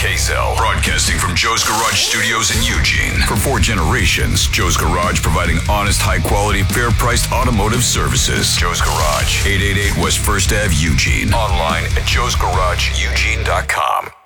KSL, broadcasting from Joe's Garage Studios in Eugene. For 4 generations, Joe's Garage providing honest, high-quality, fair-priced automotive services. Joe's Garage, 888 West 1st Ave, Eugene. Online at joesgarageeugene.com.